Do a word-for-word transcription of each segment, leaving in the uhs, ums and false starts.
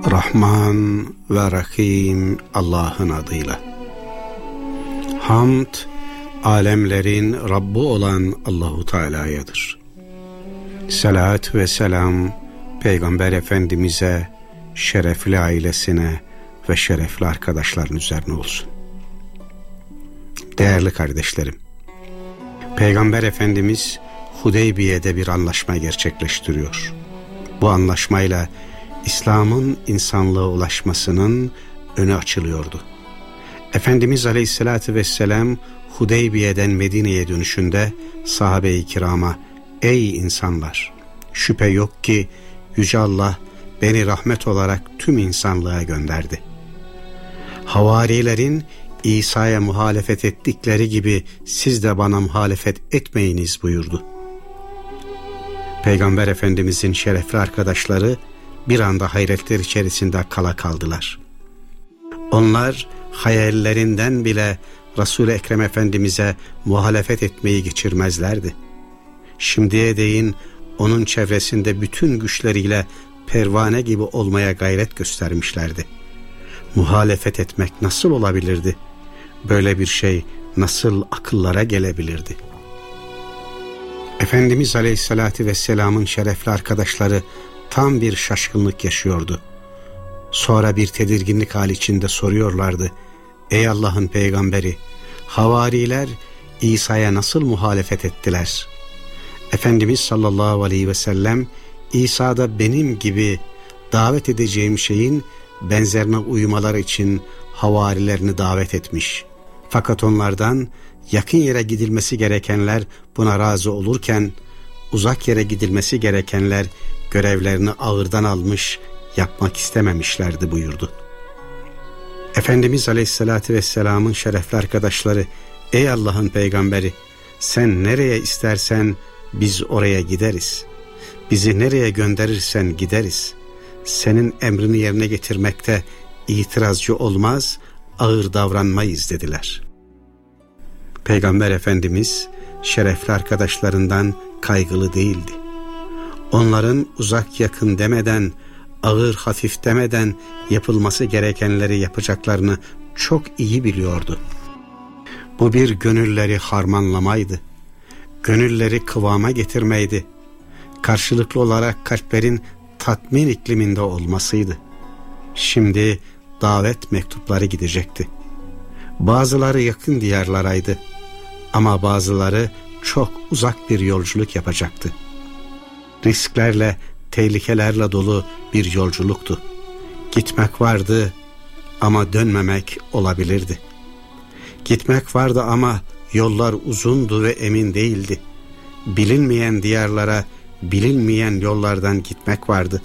Rahman ve Rahim Allah'ın adıyla. Hamd, alemlerin Rabbi olan Allahu Teala'yadır. Salat ve selam Peygamber Efendimiz'e, şerefli ailesine ve şerefli arkadaşların üzerine olsun. Değerli kardeşlerim, Peygamber Efendimiz Hudeybiye'de bir anlaşma gerçekleştiriyor. Bu anlaşmayla İslam'ın insanlığa ulaşmasının önü açılıyordu. Efendimiz Aleyhisselatü Vesselam Hudeybiye'den Medine'ye dönüşünde sahabe-i kirama, ey insanlar, şüphe yok ki Yüce Allah beni rahmet olarak tüm insanlığa gönderdi. Havarilerin İsa'ya muhalefet ettikleri gibi siz de bana muhalefet etmeyiniz buyurdu. Peygamber Efendimizin şerefli arkadaşları bir anda hayretler içerisinde kala kaldılar. Onlar hayallerinden bile Resul-i Ekrem Efendimiz'e muhalefet etmeyi geçirmezlerdi. Şimdiye değin onun çevresinde bütün güçleriyle pervane gibi olmaya gayret göstermişlerdi. Muhalefet etmek nasıl olabilirdi? Böyle bir şey nasıl akıllara gelebilirdi? Efendimiz Aleyhisselatü Vesselam'ın şerefli arkadaşları tam bir şaşkınlık yaşıyordu. Sonra bir tedirginlik hali içinde soruyorlardı. Ey Allah'ın peygamberi, havariler İsa'ya nasıl muhalefet ettiler? Efendimiz sallallahu aleyhi ve sellem İsa'da benim gibi davet edeceğim şeyin benzerine uymaları için havarilerini davet etmiş. Fakat onlardan yakın yere gidilmesi gerekenler buna razı olurken uzak yere gidilmesi gerekenler görevlerini ağırdan almış, yapmak istememişlerdi buyurdu. Efendimiz Aleyhisselatü Vesselam'ın şerefli arkadaşları, ey Allah'ın peygamberi, sen nereye istersen biz oraya gideriz. Bizi nereye gönderirsen gideriz. Senin emrini yerine getirmekte itirazcı olmaz, ağır davranmayız dediler. Peygamber Efendimiz şerefli arkadaşlarından kaygılı değildi. Onların uzak yakın demeden, ağır hafif demeden yapılması gerekenleri yapacaklarını çok iyi biliyordu. Bu bir gönülleri harmanlamaydı. Gönülleri kıvama getirmeydi. Karşılıklı olarak kalplerin tatmin ikliminde olmasıydı. Şimdi davet mektupları gidecekti. Bazıları yakın diyarlaraydı ama bazıları çok uzak bir yolculuk yapacaktı. Risklerle, tehlikelerle dolu bir yolculuktu. Gitmek vardı ama dönmemek olabilirdi. Gitmek vardı ama yollar uzundu ve emin değildi. Bilinmeyen diyarlara, bilinmeyen yollardan gitmek vardı.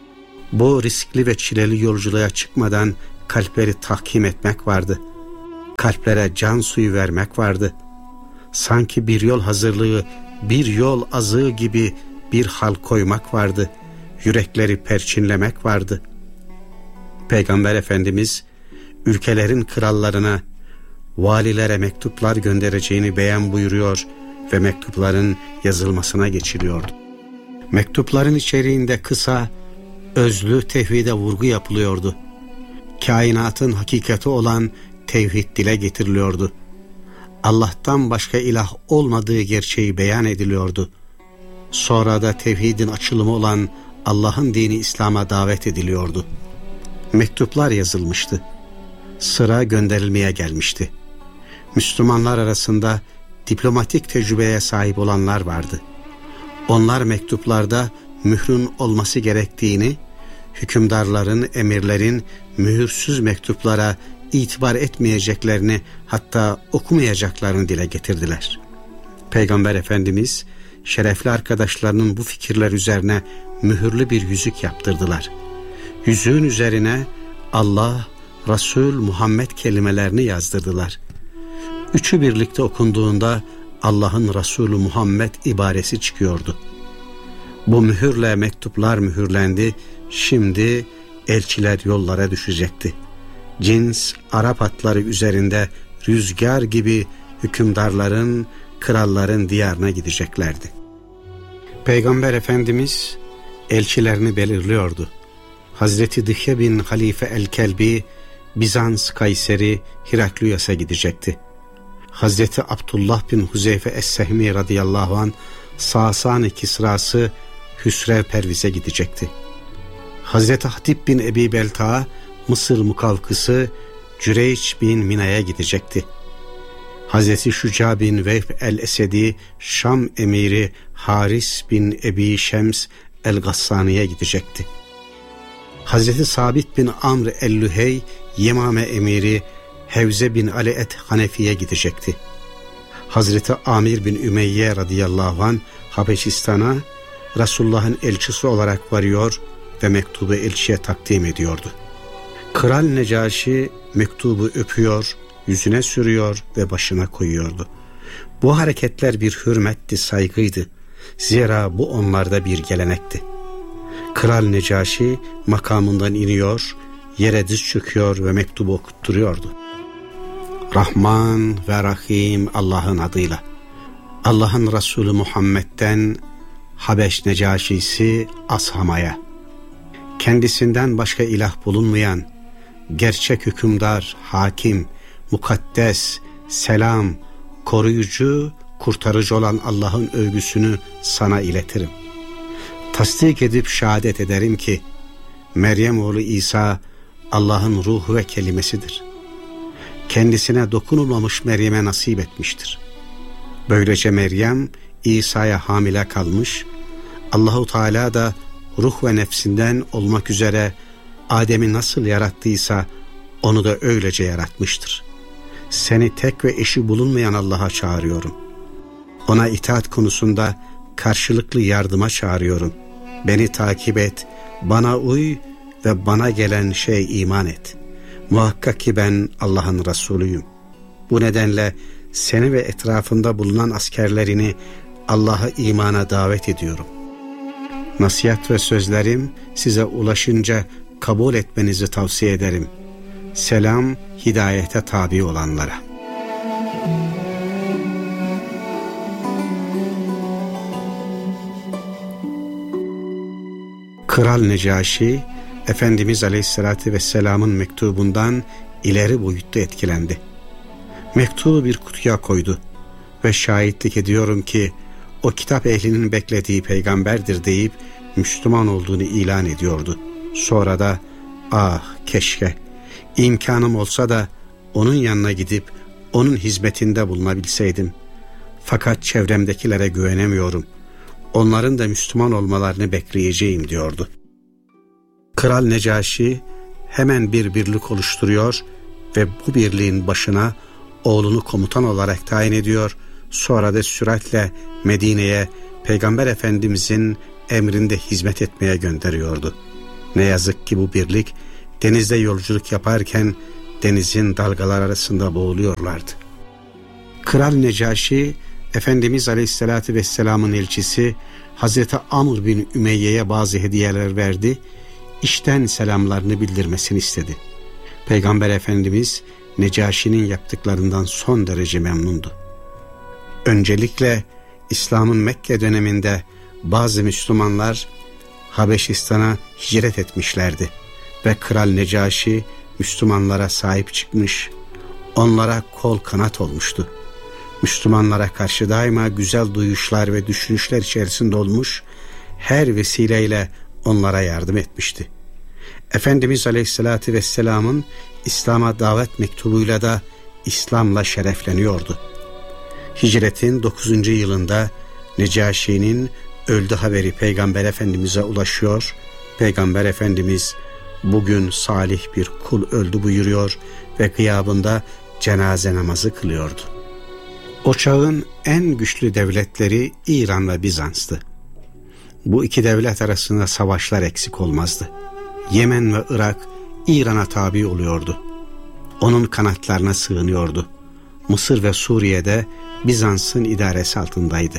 Bu riskli ve çileli yolculuğa çıkmadan kalpleri tahkim etmek vardı. Kalplere can suyu vermek vardı. Sanki bir yol hazırlığı, bir yol azığı gibi bir hal koymak vardı. Yürekleri perçinlemek vardı. Peygamber Efendimiz ülkelerin krallarına, valilere mektuplar göndereceğini beyan buyuruyor ve mektupların yazılmasına geçiliyordu. Mektupların içeriğinde kısa, özlü tevhide vurgu yapılıyordu. Kainatın hakikati olan tevhid dile getiriliyordu. Allah'tan başka ilah olmadığı gerçeği beyan ediliyordu. Sonra da tevhidin açılımı olan Allah'ın dini İslam'a davet ediliyordu. Mektuplar yazılmıştı. Sıra gönderilmeye gelmişti. Müslümanlar arasında diplomatik tecrübeye sahip olanlar vardı. Onlar mektuplarda mührün olması gerektiğini, hükümdarların, emirlerin mühürsüz mektuplara itibar etmeyeceklerini, hatta okumayacaklarını dile getirdiler. Peygamber Efendimiz şerefli arkadaşlarının bu fikirler üzerine mühürlü bir yüzük yaptırdılar. Yüzüğün üzerine Allah, Resul Muhammed kelimelerini yazdırdılar. Üçü birlikte okunduğunda Allah'ın Resulü Muhammed ibaresi çıkıyordu. Bu mühürle mektuplar mühürlendi. Şimdi elçiler yollara düşecekti. Cins Arap atları üzerinde rüzgar gibi hükümdarların, kralların diyarına gideceklerdi. Peygamber Efendimiz elçilerini belirliyordu. Hazreti Dihye bin Halife el-Kelbi Bizans Kayseri Hirakliyos'a gidecekti. Hazreti Abdullah bin Huzeyfe es-Sehmi radıyallahu anh Sasani Kisrası Hüsrev Perviz'e gidecekti. Hazreti Hatib bin Ebi Belta Mısır Mukavkısı Cüreyç bin Mina'ya gidecekti. Hazreti Şuca bin Vehb el-Esedi Şam emiri Haris bin Ebi Şems el-Gassani'ye gidecekti. Hazreti Sabit bin Amr el-Lühey Yemame emiri Hevze bin Ali et Hanefi'ye gidecekti. Hazreti Amir bin Ümeyye radıyallahu anh Habeşistan'a Resulullah'ın elçisi olarak varıyor ve mektubu elçiye takdim ediyordu. Kral Necaşi mektubu öpüyor, yüzüne sürüyor ve başına koyuyordu. Bu hareketler bir hürmetti, saygıydı. Zira bu onlarda bir gelenekti. Kral Necaşi makamından iniyor, yere diz çöküyor ve mektubu okutturuyordu. Rahman ve Rahim Allah'ın adıyla. Allah'ın Resulü Muhammed'den Habeş Necaşisi Ashama'ya. Kendisinden başka ilah bulunmayan, gerçek hükümdar, hakim, mukaddes, selam, koruyucu, kurtarıcı olan Allah'ın övgüsünü sana iletirim. Tasdik edip şehadet ederim ki Meryem oğlu İsa Allah'ın ruhu ve kelimesidir. Kendisine dokunulmamış Meryem'e nasip etmiştir. Böylece Meryem İsa'ya hamile kalmış, Allahu Teala da ruh ve nefsinden olmak üzere Adem'i nasıl yarattıysa onu da öylece yaratmıştır. Seni tek ve eşi bulunmayan Allah'a çağırıyorum. Ona itaat konusunda karşılıklı yardıma çağırıyorum. Beni takip et, bana uy ve bana gelen şey iman et. Muhakkak ki ben Allah'ın Resulüyüm. Bu nedenle seni ve etrafında bulunan askerlerini Allah'a imana davet ediyorum. Nasihat ve sözlerim size ulaşınca kabul etmenizi tavsiye ederim. Selam hidayete tabi olanlara. Kral Necaşi, Efendimiz Aleyhisselatü Vesselam'ın mektubundan ileri boyutta etkilendi. Mektubu bir kutuya koydu ve şahitlik ediyorum ki o kitap ehlinin beklediği peygamberdir deyip Müslüman olduğunu ilan ediyordu. Sonra da ah keşke imkanım olsa da onun yanına gidip onun hizmetinde bulunabilseydim. Fakat çevremdekilere güvenemiyorum. Onların da Müslüman olmalarını bekleyeceğim diyordu. Kral Necaşi hemen bir birlik oluşturuyor ve bu birliğin başına oğlunu komutan olarak tayin ediyor. Sonra da süratle Medine'ye Peygamber Efendimizin emrinde hizmet etmeye gönderiyordu. Ne yazık ki bu birlik denizde yolculuk yaparken denizin dalgalar arasında boğuluyorlardı. Kral Necaşi, Efendimiz Aleyhisselatü Vesselam'ın elçisi Hazreti Amr bin Ümeyye'ye bazı hediyeler verdi, işten selamlarını bildirmesini istedi. Peygamber Efendimiz Necaşi'nin yaptıklarından son derece memnundu. Öncelikle İslam'ın Mekke döneminde bazı Müslümanlar Habeşistan'a hicret etmişlerdi ve Kral Necaşi Müslümanlara sahip çıkmış, onlara kol kanat olmuştu. Müslümanlara karşı daima güzel duyuşlar ve düşünüşler içerisinde olmuş, her vesileyle onlara yardım etmişti. Efendimiz Aleyhisselatü Vesselam'ın İslam'a davet mektubuyla da İslam'la şerefleniyordu. Hicretin dokuzuncu yılında Necaşi'nin öldü haberi Peygamber Efendimiz'e ulaşıyor. Peygamber Efendimiz bugün salih bir kul öldü buyuruyor ve gıyabında cenaze namazı kılıyordu. O çağın en güçlü devletleri İran ve Bizans'tı. Bu iki devlet arasında savaşlar eksik olmazdı. Yemen ve Irak İran'a tabi oluyordu. Onun kanatlarına sığınıyordu. Mısır ve Suriye'de Bizans'ın idaresi altındaydı.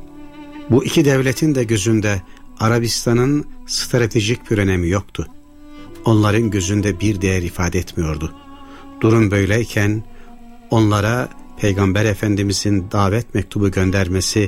Bu iki devletin de gözünde Arabistan'ın stratejik bir önemi yoktu. Onların gözünde bir değer ifade etmiyordu. Durum böyleyken onlara Peygamber Efendimizin davet mektubu göndermesi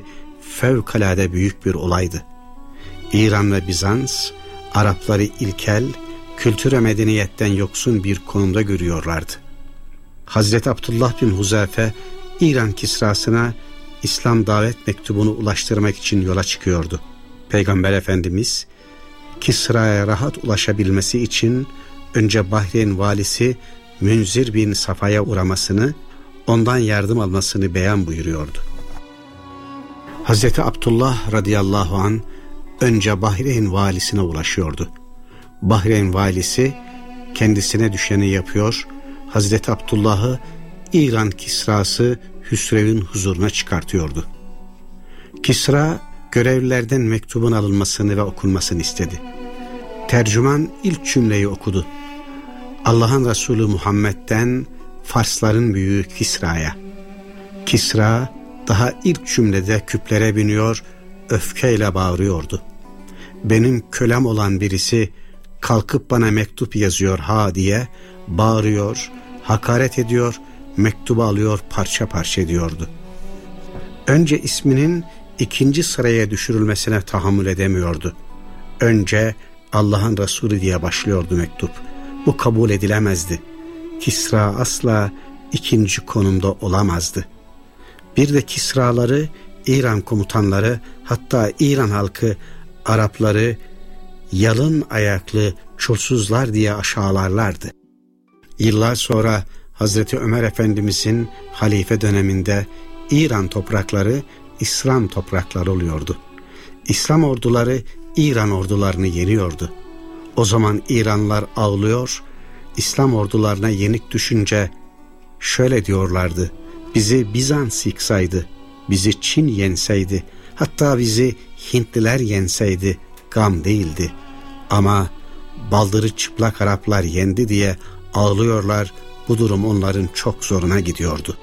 fevkalade büyük bir olaydı. İran ve Bizans Arapları ilkel, kültür ve medeniyetten yoksun bir konumda görüyorlardı. Hazreti Abdullah bin Huzafe İran Kisrasına İslam davet mektubunu ulaştırmak için yola çıkıyordu. Peygamber Efendimiz Kisra'ya rahat ulaşabilmesi için önce Bahreyn valisi Münzir bin Safa'ya uğramasını, ondan yardım almasını beyan buyuruyordu. Hazreti Abdullah radıyallahu an önce Bahreyn valisine ulaşıyordu. Bahreyn valisi kendisine düşeni yapıyor, Hazreti Abdullah'ı İran Kisrası Hüsrev'in huzuruna çıkartıyordu. Kisra görevlilerden mektubun alınmasını ve okunmasını istedi. Tercüman ilk cümleyi okudu. Allah'ın Resulü Muhammed'den Farsların büyüğü Kisra'ya. Kisra daha ilk cümlede küplere biniyor, öfkeyle bağırıyordu. Benim kölem olan birisi kalkıp bana mektup yazıyor ha diye bağırıyor, hakaret ediyor, mektubu alıyor, parça parça ediyordu. Önce isminin ikinci sıraya düşürülmesine tahammül edemiyordu. Önce Allah'ın Resulü diye başlıyordu mektup. Bu kabul edilemezdi. Kisra asla ikinci konumda olamazdı. Bir de Kisraları, İran komutanları, hatta İran halkı Arapları yalın ayaklı çulsuzlar diye aşağılarlardı. Yıllar sonra Hazreti Ömer Efendimizin halife döneminde İran toprakları İslam toprakları oluyordu. İslam orduları İran ordularını yeniyordu. O zaman İranlılar ağlıyor, İslam ordularına yenik düşünce şöyle diyorlardı: bizi Bizans yıksaydı, bizi Çin yenseydi, hatta bizi Hintliler yenseydi gam değildi. Ama baldırı çıplak Araplar yendi diye ağlıyorlar, bu durum onların çok zoruna gidiyordu.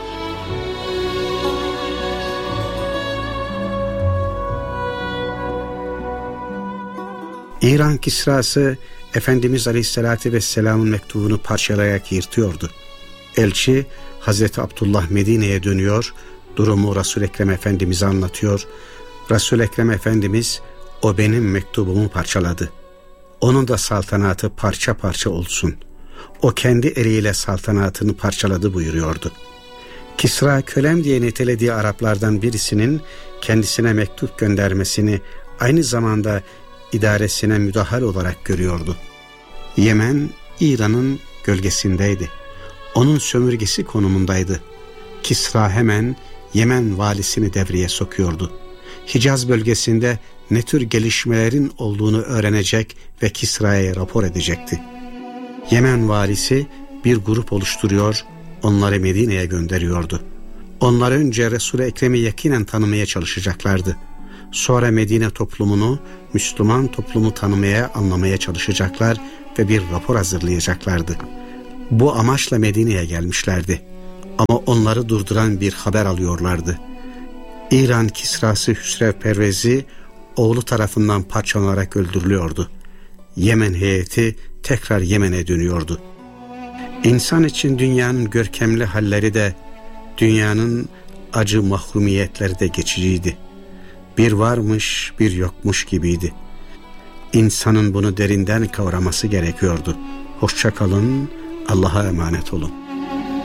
İran Kisrası Efendimiz Aleyhisselatü Vesselam'ın mektubunu parçalayarak yırtıyordu. Elçi Hazreti Abdullah Medine'ye dönüyor, durumu Resul-i Ekrem Efendimiz'e anlatıyor. Resul-i Ekrem Efendimiz, o benim mektubumu parçaladı. Onun da saltanatı parça parça olsun. O kendi eliyle saltanatını parçaladı buyuruyordu. Kisra kölem diye nitelediği Araplardan birisinin kendisine mektup göndermesini aynı zamanda idaresine müdahale olarak görüyordu. Yemen İran'ın gölgesindeydi. Onun sömürgesi konumundaydı. Kisra hemen Yemen valisini devreye sokuyordu. Hicaz bölgesinde ne tür gelişmelerin olduğunu öğrenecek ve Kisra'ya rapor edecekti. Yemen valisi bir grup oluşturuyor, onları Medine'ye gönderiyordu. Onlar önce Resul-i Ekrem'i yakinen tanımaya çalışacaklardı. Sonra Medine toplumunu, Müslüman toplumu tanımaya, anlamaya çalışacaklar ve bir rapor hazırlayacaklardı. Bu amaçla Medine'ye gelmişlerdi. Ama onları durduran bir haber alıyorlardı. İran Kisrası Hüsrev Pervezi oğlu tarafından parçalanarak öldürülüyordu. Yemen heyeti tekrar Yemen'e dönüyordu. İnsan için dünyanın görkemli halleri de, dünyanın acı mahrumiyetleri de geçiciydi. Bir varmış, bir yokmuş gibiydi. İnsanın bunu derinden kavraması gerekiyordu. Hoşça kalın, Allah'a emanet olun.